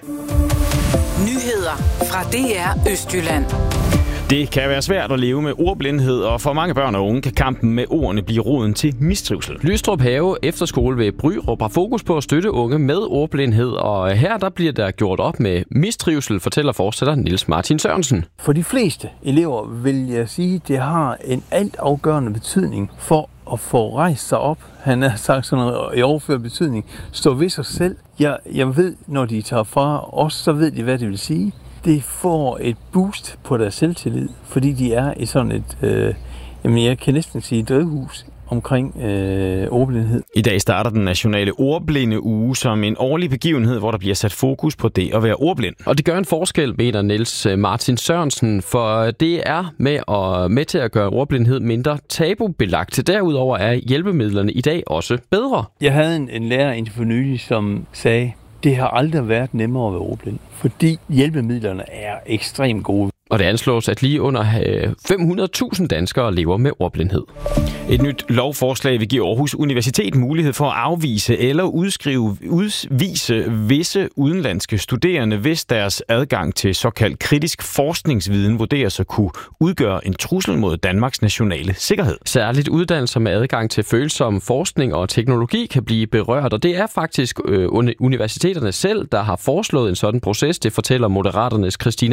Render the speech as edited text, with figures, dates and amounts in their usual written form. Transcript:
Nyheder fra DR Østjylland. Det kan være svært at leve med ordblindhed, og for mange børn og unge kan kampen med ordene blive roden til mistrivsel. Lystrup Have Efterskole ved Bryrup har fokus på at støtte unge med ordblindhed, og her der bliver der gjort op med mistrivsel, fortæller forstander Niels Martin Sørensen. For de fleste elever vil jeg sige, det har en altafgørende betydning for at få rejst sig op. Han har sagt sådan noget i overført betydning. Stå ved sig selv. Jeg ved, når de tager fra os, så ved de, hvad det vil sige. Det får et boost på deres selvtillid, fordi de er i sådan et, jeg kan næsten sige drivhus omkring ordblindhed. I dag starter den nationale ordblindeuge som en årlig begivenhed, hvor der bliver sat fokus på det at være ordblind. Og det gør en forskel, mener Niels Martin Sørensen, for det er med til at gøre ordblindhed mindre tabubelagt. Derudover er hjælpemidlerne i dag også bedre. Jeg havde en lærer indtil for nylig, som sagde, det har aldrig været nemmere at være ordblind, fordi hjælpemidlerne er ekstremt gode. Og det anslås, at lige under 500.000 danskere lever med ordblindhed. Et nyt lovforslag vil give Aarhus Universitet mulighed for at afvise eller udvise visse udenlandske studerende, hvis deres adgang til såkaldt kritisk forskningsviden vurderes at kunne udgøre en trussel mod Danmarks nationale sikkerhed. Særligt uddannelser med adgang til følsom forskning og teknologi kan blive berørt, og det er faktisk universiteterne selv, der har foreslået en sådan proces. Det fortæller Moderaternes Christine